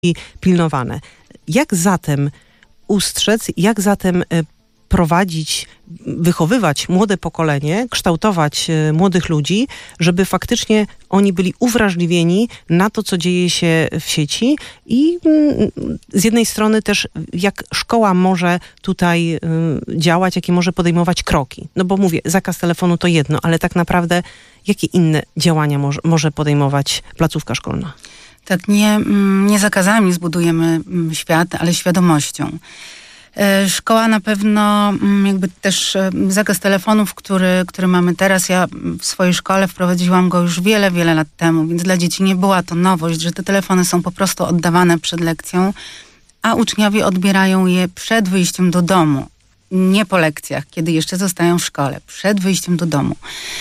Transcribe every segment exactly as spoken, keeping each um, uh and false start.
pilnowane. Jak zatem ustrzec, jak zatem prowadzić, wychowywać młode pokolenie, kształtować młodych ludzi, żeby faktycznie oni byli uwrażliwieni na to, co dzieje się w sieci i z jednej strony też jak szkoła może tutaj działać, jakie może podejmować kroki. No bo mówię, zakaz telefonu to jedno, ale tak naprawdę jakie inne działania może, może podejmować placówka szkolna? Tak, nie, nie zakazami zbudujemy świat, ale świadomością. Szkoła na pewno, jakby też zakaz telefonów, który, który mamy teraz, ja w swojej szkole wprowadziłam go już wiele, wiele lat temu, więc dla dzieci nie była to nowość, że te telefony są po prostu oddawane przed lekcją, a uczniowie odbierają je przed wyjściem do domu, nie po lekcjach, kiedy jeszcze zostają w szkole, przed wyjściem do domu.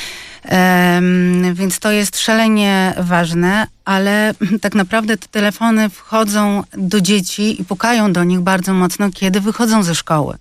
Um, więc to jest szalenie ważne, ale tak naprawdę te telefony wchodzą do dzieci i pukają do nich bardzo mocno, kiedy wychodzą ze szkoły.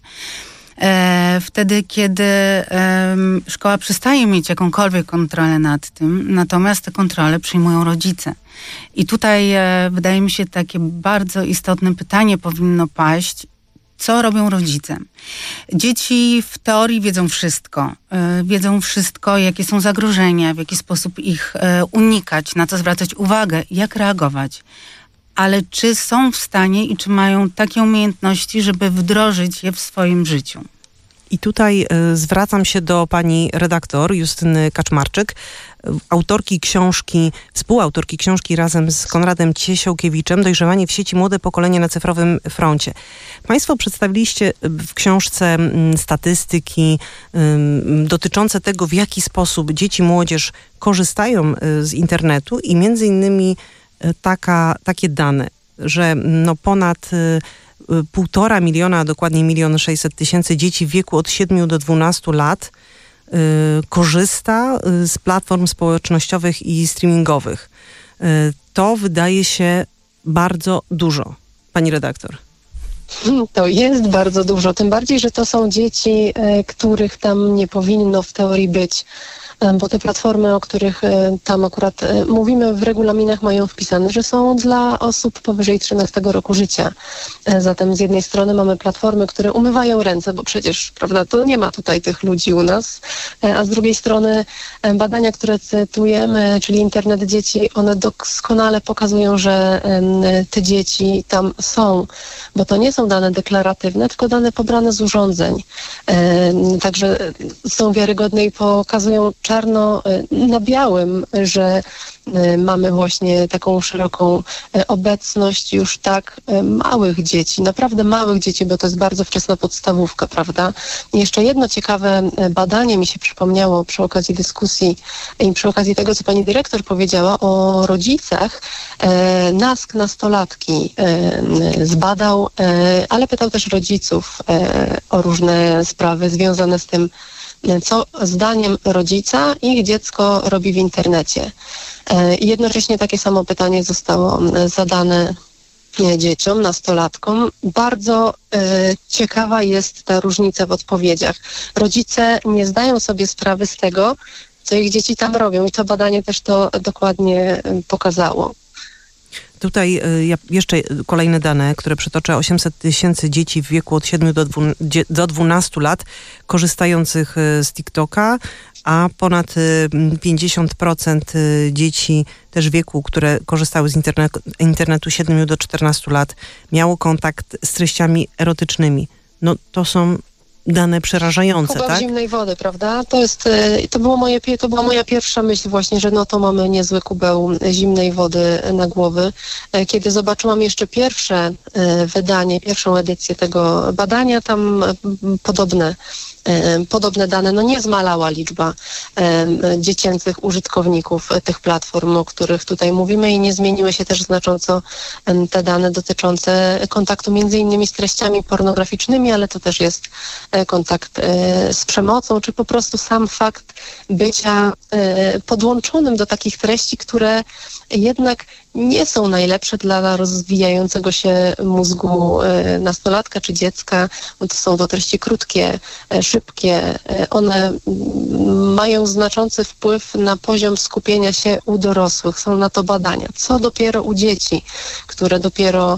E, wtedy, kiedy e, szkoła przestaje mieć jakąkolwiek kontrolę nad tym, natomiast te kontrole przyjmują rodzice. I tutaj e, wydaje mi się takie bardzo istotne pytanie powinno paść, co robią rodzice. Dzieci w teorii wiedzą wszystko. Yy, wiedzą wszystko, jakie są zagrożenia, w jaki sposób ich yy, unikać, na co zwracać uwagę, jak reagować. Ale czy są w stanie i czy mają takie umiejętności, żeby wdrożyć je w swoim życiu? I tutaj y, zwracam się do pani redaktor Justyny Kaczmarczyk, autorki książki, współautorki książki razem z Konradem Ciesiałkiewiczem Dojrzewanie w sieci. Młode pokolenie na cyfrowym froncie. Państwo przedstawiliście w książce m, statystyki m, dotyczące tego, w jaki sposób dzieci, młodzież korzystają y, z internetu i między innymi y, taka, takie dane, że no ponad y, półtora miliona, a dokładnie milion sześćset tysięcy dzieci w wieku od siedmiu do dwunastu lat y, korzysta y, z platform społecznościowych i streamingowych. Y, to wydaje się bardzo dużo. Pani redaktor. To jest bardzo dużo, tym bardziej, że to są dzieci, y, których tam nie powinno w teorii być. Bo te platformy, o których tam akurat mówimy, w regulaminach mają wpisane, że są dla osób powyżej trzynastego roku życia. Zatem z jednej strony mamy platformy, które umywają ręce, bo przecież, prawda, to nie ma tutaj tych ludzi u nas, a z drugiej strony badania, które cytujemy, czyli internet dzieci, one doskonale pokazują, że te dzieci tam są, bo to nie są dane deklaratywne, tylko dane pobrane z urządzeń. Także są wiarygodne i pokazują czarno na białym, że mamy właśnie taką szeroką obecność już tak małych dzieci, naprawdę małych dzieci, bo to jest bardzo wczesna podstawówka, prawda? I jeszcze jedno ciekawe badanie mi się przypomniało przy okazji dyskusji i przy okazji tego, co pani dyrektor powiedziała o rodzicach. NASK nastolatki zbadał, ale pytał też rodziców o różne sprawy związane z tym, co zdaniem rodzica ich dziecko robi w internecie. I jednocześnie takie samo pytanie zostało zadane dzieciom, nastolatkom. Bardzo e, ciekawa jest ta różnica w odpowiedziach. Rodzice nie zdają sobie sprawy z tego, co ich dzieci tam robią i to badanie też to dokładnie pokazało. Tutaj y, jeszcze kolejne dane, które przytoczę. osiemset tysięcy dzieci w wieku od siedmiu do dwunastu lat korzystających y, z TikToka, a ponad y, pięćdziesiąt procent y, dzieci też w wieku, które korzystały z internetu, internetu siedmiu do czternastu lat, miało kontakt z treściami erotycznymi. No to są dane przerażające, Kuba tak? w zimnej wody, prawda? To jest, to było moje, to była moja pierwsza myśl właśnie, że no to mamy niezły kubeł zimnej wody na głowy. Kiedy zobaczyłam jeszcze pierwsze wydanie, pierwszą edycję tego badania, tam podobne Podobne dane, no nie zmalała liczba dziecięcych użytkowników tych platform, o których tutaj mówimy i nie zmieniły się też znacząco te dane dotyczące kontaktu między innymi z treściami pornograficznymi, ale to też jest kontakt z przemocą, czy po prostu sam fakt bycia podłączonym do takich treści, które jednak nie są najlepsze dla rozwijającego się mózgu e, nastolatka czy dziecka, bo to są to treści krótkie, e, szybkie. E, one m, mają znaczący wpływ na poziom skupienia się u dorosłych. Są na to badania. Co dopiero u dzieci, które dopiero